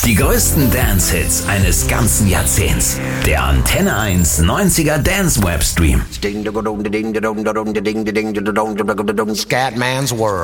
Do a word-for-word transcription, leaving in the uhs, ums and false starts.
Die größten Dance-Hits eines ganzen Jahrzehnts. Der Antenne eins neunziger Dance Webstream. Scatman's World.